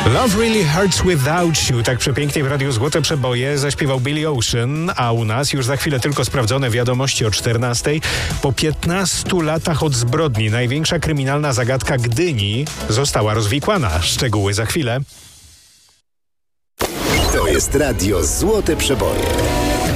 Love Really Hurts Without You. Tak przepięknie w Radiu Złote Przeboje zaśpiewał Billy Ocean, a u nas już za chwilę tylko sprawdzone wiadomości o 14:00. Po 15 latach od zbrodni największa kryminalna zagadka Gdyni została rozwikłana. Szczegóły za chwilę. To jest Radio Złote Przeboje.